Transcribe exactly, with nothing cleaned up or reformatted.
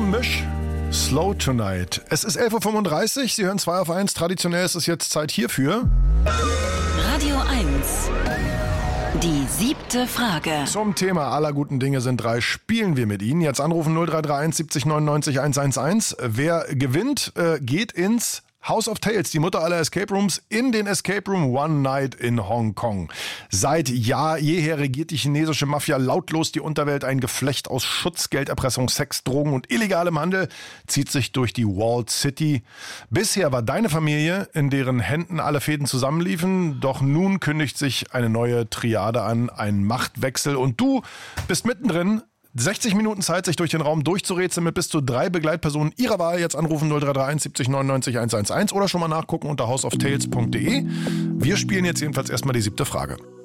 Misch. Slow Tonight. Es ist elf Uhr fünfunddreißig, Sie hören zwei auf eins. Traditionell ist es jetzt Zeit hierfür. Radio eins. Die siebte Frage. Zum Thema aller guten Dinge sind drei, spielen wir mit Ihnen. Jetzt anrufen null drei drei eins siebzig neunundneunzig hundertelf. Wer gewinnt, äh, geht ins House of Tales, die Mutter aller Escape Rooms, in den Escape Room One Night in Hongkong. Seit Jahr jeher regiert die chinesische Mafia lautlos die Unterwelt. Ein Geflecht aus Schutz, Gelderpressung, Sex, Drogen und illegalem Handel zieht sich durch die Walled City. Bisher war deine Familie, in deren Händen alle Fäden zusammenliefen. Doch nun kündigt sich eine neue Triade an, ein Machtwechsel. Und du bist mittendrin. sechzig Minuten Zeit, sich durch den Raum durchzurätseln mit bis zu drei Begleitpersonen Ihrer Wahl. Jetzt anrufen null drei drei eins siebzig neunundneunzig hundertelf oder schon mal nachgucken unter house of tales punkt de. Wir spielen jetzt jedenfalls erstmal die siebte Frage.